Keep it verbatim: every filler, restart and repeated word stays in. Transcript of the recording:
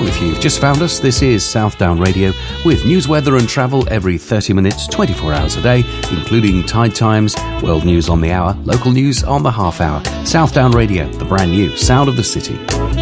along. If you've just found us, this is Southdown Radio with news, weather and travel every thirty minutes, twenty-four hours a day, including tide times, world news on the hour, local news on the half hour. Southdown Radio, the brand new sound of the city.